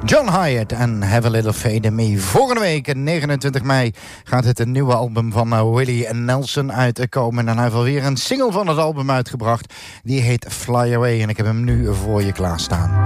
John Hyatt en Have a Little Faith in Me. Volgende week, 29 mei, gaat het een nieuwe album van Willie Nelson uitkomen. En hij heeft alweer een single van het album uitgebracht. Die heet Fly Away en ik heb hem nu voor je klaarstaan.